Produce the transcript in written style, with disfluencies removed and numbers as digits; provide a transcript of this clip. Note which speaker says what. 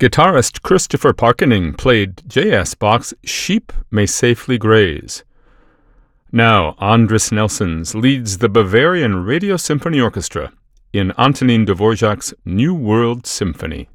Speaker 1: Guitarist Christopher Parkening played J.S. Bach's Sheep May Safely Graze. Now, Andris Nelsons leads the Bavarian Radio Symphony Orchestra in Antonin Dvorak's New World Symphony.